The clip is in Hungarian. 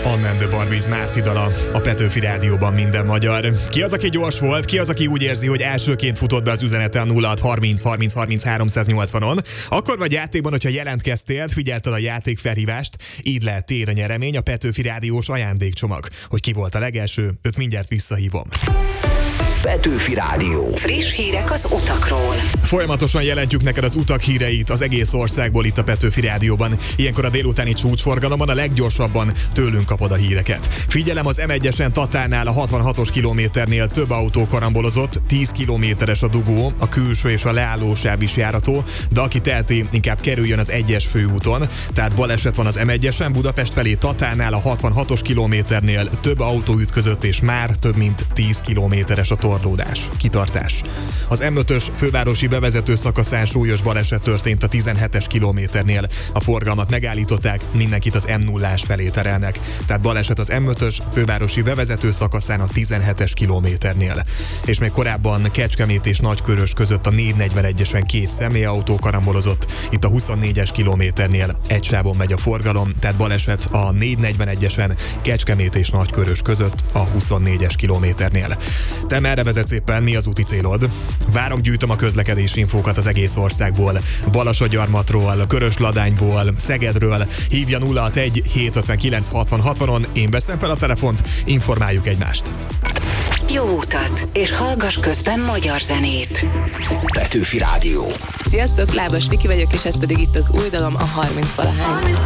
Anna and the Barbies Márti dala a Petőfi Rádióban minden magyar. Ki az, aki gyors volt? Ki az, aki úgy érzi, hogy elsőként futott be az üzenete a 0630 30 30 380-on? Akkor vagy játékban, hogyha jelentkeztél, figyelted a játékfelhívást, így lehet tér a nyeremény, a Petőfi Rádiós ajándékcsomag. Hogy ki volt a legelső, őt mindjárt visszahívom. Petőfi Rádió. Friss hírek az utakról. Folyamatosan jelentjük neked az utak híreit az egész országból itt a Petőfi Rádióban. Ilyenkor a délutáni csúcsforgalomban a leggyorsabban tőlünk kapod a híreket. Figyelem, az M1-esen Tatánál a 66-os kilométernél több autó karambolozott, 10 kilométeres a dugó, a külső és a leállósáv is járható, de aki teheti, inkább kerüljön az 1-es főúton. Tehát baleset van az M1-esen, Budapest felé Tatánál a 66-os kilométernél több autó ütközött, és már több mint 10 kilométeres a torlódás, kitartás. Az M5-ös fővárosi bevezető szakaszán súlyos baleset történt a 17-es kilométernél. A forgalmat megállították, mindenkit az M0-ás felé terelnek. Tehát baleset az M5-ös fővárosi bevezető szakaszán a 17-es kilométernél. És még korábban Kecskemét és Nagykörös között a 441-esen két személyautó karambolozott. Itt a 24-es kilométernél egy sávon megy a forgalom, tehát baleset a 441-esen Kecskemét és Nagykörös között a 24-es kilométernél. Te merre vezetsz éppen, mi az úti célod? Várom, gyűjtöm a közlekedési infókat az egész országból. Balassagyarmatról, Körösladányból, Szegedről. Hívja 061 759 60 60-on, én veszem fel a telefont, informáljuk egymást. Jó utat, és hallgass közben magyar zenét. Petőfi Rádió. Sziasztok, Lábas Viki vagyok, és ez pedig itt az új dalom, a 30 valahány.